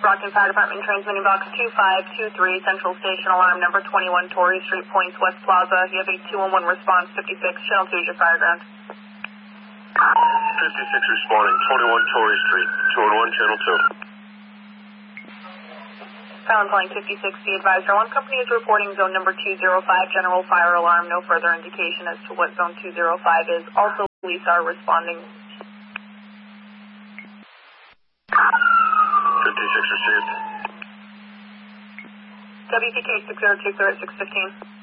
Brockton Fire Department transmitting box 2523, Central Station, alarm number 21, Torrey Street, Points West Plaza. You have a 211 response, 56, Channel 2 is your fire ground. 56 responding, 21 Torrey Street, 211, Channel 2. Silent calling 56, be advised, our alarm company is reporting zone number 205, general fire alarm. No further indication as to what zone 205 is. Also, police are responding. 56 received. WPK 6026 at 615.